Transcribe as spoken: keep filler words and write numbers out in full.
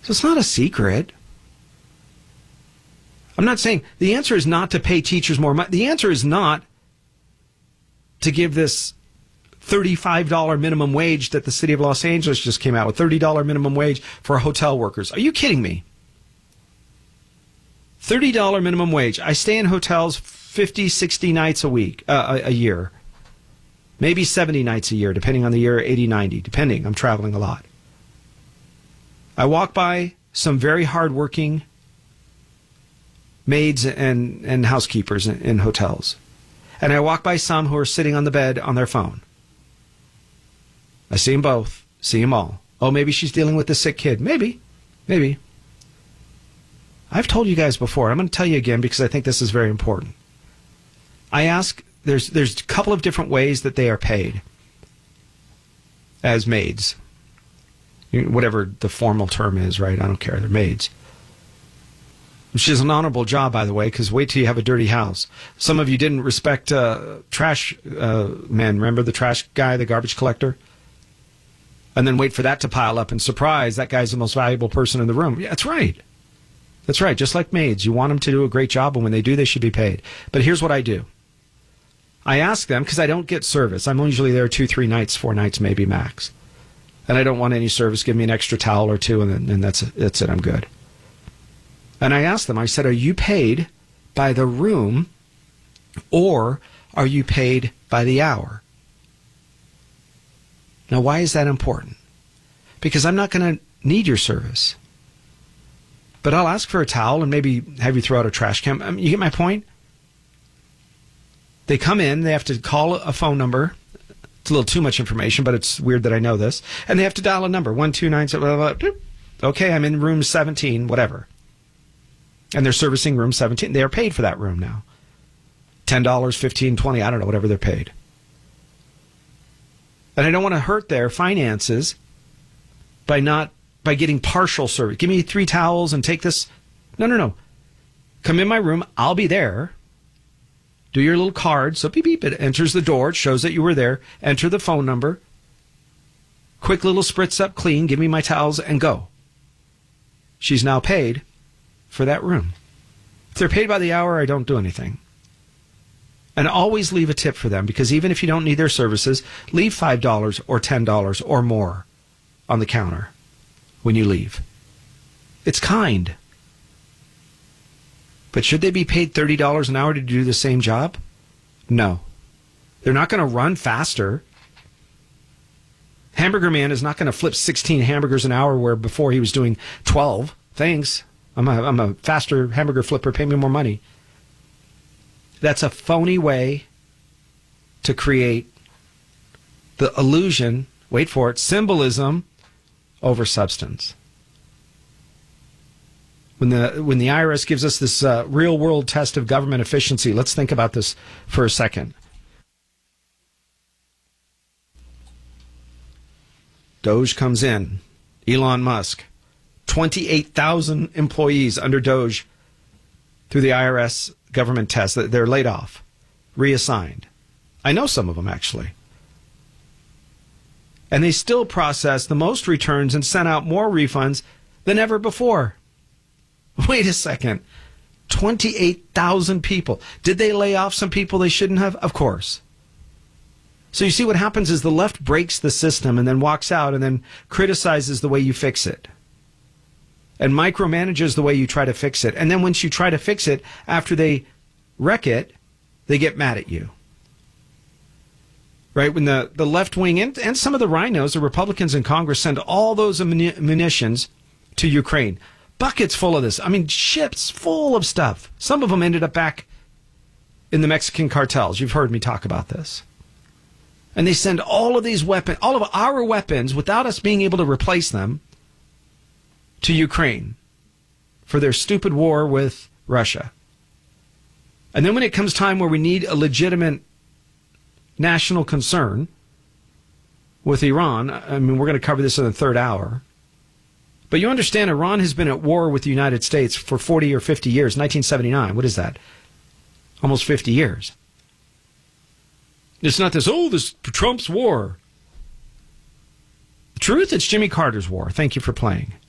So it's not a secret. I'm not saying the answer is not to pay teachers more money. The answer is not to give this thirty-five dollars minimum wage that the city of Los Angeles just came out with, thirty dollars minimum wage for hotel workers. Are you kidding me? thirty dollars minimum wage. I stay in hotels fifty, sixty nights a week, uh, a, a year. Maybe seventy nights a year, depending on the year, eighty, ninety, depending. I'm traveling a lot. I walk by some very hardworking maids and, and housekeepers in, in hotels. And I walk by some who are sitting on the bed on their phone. I see them both, see them all. Oh, maybe she's dealing with a sick kid. Maybe, maybe. I've told you guys before. I'm going to tell you again because I think this is very important. I ask, there's there's a couple of different ways that they are paid as maids. Whatever the formal term is, right? I don't care. They're maids. Which is an honorable job, by the way, because wait till you have a dirty house. Some of you didn't respect uh, trash uh, men. Remember the trash guy, the garbage collector? And then wait for that to pile up and surprise, that guy's the most valuable person in the room. Yeah, that's right. That's right. Just like maids, you want them to do a great job, and when they do, they should be paid. But here's what I do. I ask them, because I don't get service. I'm usually there two, three nights, four nights, maybe max. And I don't want any service. Give me an extra towel or two, and then and that's, that's it. I'm good. And I asked them, I said, are you paid by the room or are you paid by the hour? Now, why is that important? Because I'm not going to need your service. But I'll ask for a towel and maybe have you throw out a trash can. I mean, you get my point? They come in, they have to call a phone number. It's a little too much information, but it's weird that I know this. And they have to dial a number, one two nine seven, blah, blah, blah. Okay, I'm in room seventeen, whatever. And they're servicing room seventeen. They are paid for that room now. ten dollars, fifteen dollars, twenty dollars, I don't know, whatever they're paid. And I don't want to hurt their finances by not by getting partial service. Give me three towels and take this. No, no, no. Come in my room. I'll be there. Do your little card. So beep, beep. It enters the door. It shows that you were there. Enter the phone number. Quick little spritz up, clean. Give me my towels and go. She's now paid for that room. If they're paid by the hour, I don't do anything. And always leave a tip for them, because even if you don't need their services, leave five dollars or ten dollars or more on the counter when you leave. It's kind. But should they be paid thirty dollars an hour to do the same job? No. They're not going to run faster. Hamburger Man is not going to flip sixteen hamburgers an hour where before he was doing twelve. Thanks. I'm a, I'm a faster hamburger flipper. Pay me more money. That's a phony way to create the illusion, wait for it, symbolism over substance. When the when the I R S gives us this uh, real-world test of government efficiency, let's think about this for a second. Doge comes in. Elon Musk. twenty-eight thousand employees under Doge through the I R S government test. They're laid off, reassigned. I know some of them, actually. And they still process the most returns and sent out more refunds than ever before. Wait a second. twenty-eight thousand people. Did they lay off some people they shouldn't have? Of course. So you see what happens is the left breaks the system and then walks out and then criticizes the way you fix it. And micromanages the way you try to fix it. And then once you try to fix it, after they wreck it, they get mad at you. Right? When the, the left wing and, and some of the rhinos, the Republicans in Congress, send all those munitions to Ukraine. Buckets full of this. I mean, ships full of stuff. Some of them ended up back in the Mexican cartels. You've heard me talk about this. And they send all of these weapons, all of our weapons, without us being able to replace them, to Ukraine for their stupid war with Russia. And then when it comes time where we need a legitimate national concern with Iran, I mean, we're going to cover this in the third hour. But you understand, Iran has been at war with the United States for forty or fifty years. nineteen seventy-nine, what is that? Almost fifty years. It's not this, oh, this Trump's war. The truth, it's Jimmy Carter's war. Thank you for playing.